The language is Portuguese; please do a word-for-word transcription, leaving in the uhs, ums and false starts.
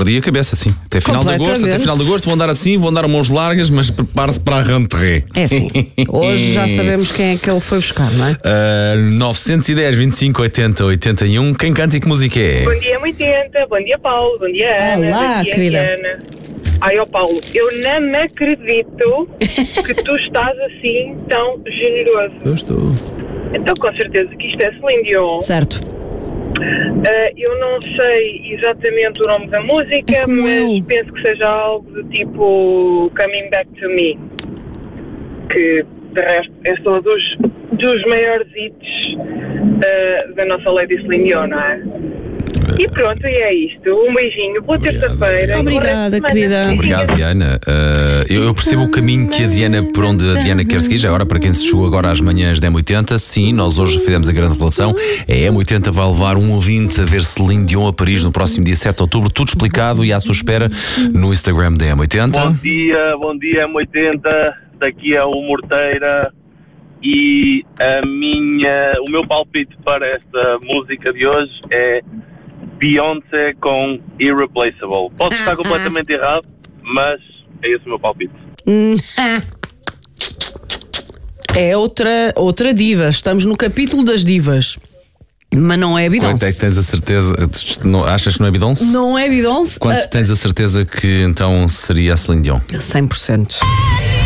perdi a cabeça, sim. Até final de agosto, até final de agosto vão andar assim, vão andar a mãos largas, mas prepare-se para a rentrée. É sim. Hoje já sabemos quem é que ele foi buscar, não é? Uh, nove um zero, vinte e cinco, oitenta, oitenta e um. Quem canta e que música é? Bom dia, oitenta. Bom dia, Paulo. Bom dia, Ana. Olá, Bom dia, querida. Ana. Ai, ó Paulo, eu não me acredito que tu estás assim tão generoso. Eu estou. Então, com certeza que isto é Celine Dion. Certo. Uh, eu não sei exatamente o nome da música, É como mas eu. penso que seja algo do tipo Coming Back to Me, que de resto é só dos, dos maiores hits uh, da nossa Lady Celine Dion, não é? E pronto, e é isto. Um beijinho, boa terça-feira. Obrigada, Boa querida. semana. Obrigado, Diana. Uh, eu, eu percebo o caminho que a Diana, por onde a Diana quer seguir. Já agora, para quem se chegou agora às manhãs da M oitenta, sim, nós hoje fizemos a grande revelação. A M oitenta vai levar um ouvinte a ver Celine Dion a Paris no próximo dia sete de outubro. Tudo explicado e à sua espera no Instagram da M oitenta. Bom dia, bom dia M oitenta. Daqui é o Morteira. E a minha, o meu palpite para esta música de hoje é Beyoncé com Irreplaceable. Posso estar completamente errado, mas é esse o meu palpite. É outra, outra diva. Estamos no capítulo das divas. Mas não é Beyoncé. Quanto é que tens a certeza? Não, achas que não é Beyoncé? Não é Beyoncé? Quanto Uh, tens a certeza que então seria a Celine Dion? cem por cento.